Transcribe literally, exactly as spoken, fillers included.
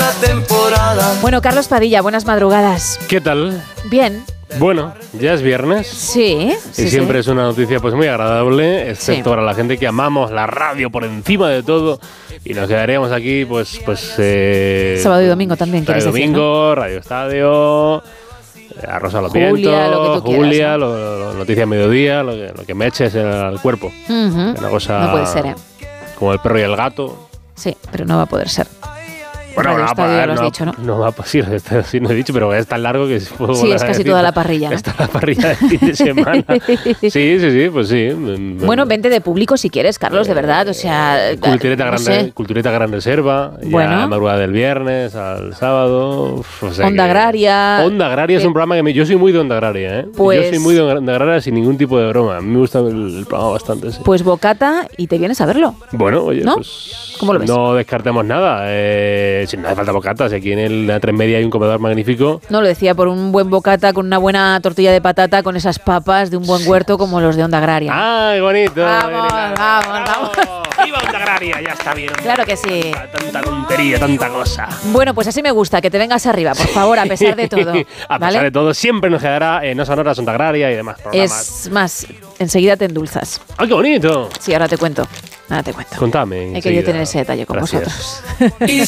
temporada. Bueno, Carlos Padilla, buenas madrugadas. ¿Qué tal? Bien. Bueno, ya es viernes. Sí. sí y siempre sí. es una noticia pues muy agradable, excepto Sí. para la gente que amamos la radio por encima de todo y nos quedaríamos aquí pues pues eh, Sábado y domingo también, sábado y quieres decir, domingo, ¿no? Radio Estadio, a Rosa los Julia, vientos, lo que tú quieras, Julia, ¿no? lo, lo, noticia a mediodía, lo que, lo que me eches al cuerpo. Uh-huh. Una cosa No puede ser, ¿eh? como el perro y el gato. Sí, pero no va a poder ser. Bueno, Radio no, Estadio, pa- ya lo has no, dicho, ¿no? No va a sí, sí, no he dicho, pero es tan largo que puedo Sí, volver es a casi decir. toda la parrilla, ¿no? Está la parrilla de fin de semana. Sí, sí, sí, pues sí. Bueno, vente de público si quieres, Carlos, de verdad. O sea, Cultureta, no gran, sé. Cultureta Gran Reserva, Bueno. ya madrugada del viernes al sábado. Uf, o sea Onda que- Agraria. Onda Agraria es Que- un programa que me, yo soy muy de Onda Agraria, ¿eh? Pues- Yo soy muy de Onda Agraria sin ningún tipo de broma. A mí me gusta el, el programa bastante, sí. Pues bocata y te vienes a verlo. Bueno, oye, ¿No? pues ¿Cómo lo ves? no descartemos nada. Eh, si no hace falta bocatas, aquí en el, la tres media hay un comedor magnífico. No, lo decía por un buen bocata con una buena tortilla de patata con esas papas de un buen huerto como los de Onda Agraria. ¡Ay, bonito! Vamos, Elena! vamos, vamos. ¡Viva Onda Agraria! Ya está bien. Claro que sí. Tanta tontería, tanta cosa. Bueno, pues así me gusta, que te vengas arriba, por favor, a pesar de todo. A ¿vale? pesar de todo, siempre nos quedará en No Sonoras, Onda Agraria y demás programas. Es más, enseguida te endulzas. ¡Ay, qué bonito! Sí, ahora te cuento. Ahora te cuento. Contame. He enseguida. querido tener ese detalle con Gracias. vosotros. Y